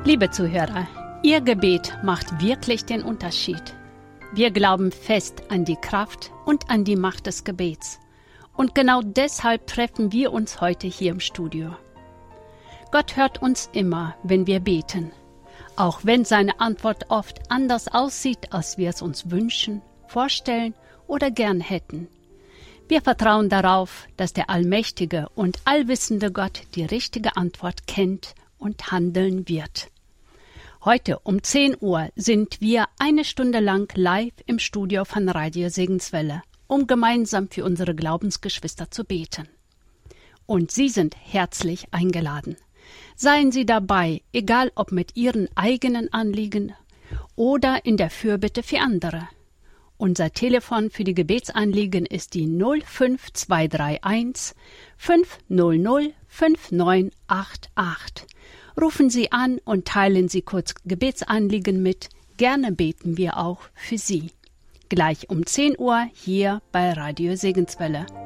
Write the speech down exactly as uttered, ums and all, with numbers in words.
Liebe Zuhörer, Ihr Gebet macht wirklich den Unterschied. Wir glauben fest an die Kraft und an die Macht des Gebets. Und genau deshalb treffen wir uns heute hier im Studio. Gott hört uns immer, wenn wir beten. Auch wenn seine Antwort oft anders aussieht, als wir es uns wünschen, vorstellen oder gern hätten. Wir vertrauen darauf, dass der allmächtige und allwissende Gott die richtige Antwort kennt und handeln wird. Heute um zehn Uhr sind wir eine Stunde lang live im Studio von Radio Segenswelle, um gemeinsam für unsere Glaubensgeschwister zu beten. Und Sie sind herzlich eingeladen. Seien Sie dabei, egal ob mit Ihren eigenen Anliegen oder in der Fürbitte für andere. Unser Telefon für die Gebetsanliegen ist die null fünf zwei drei eins fünf null null fünf neun acht acht. Rufen Sie an und teilen Sie kurz Gebetsanliegen mit. Gerne beten wir auch für Sie. Gleich um zehn Uhr hier bei Radio Segenswelle.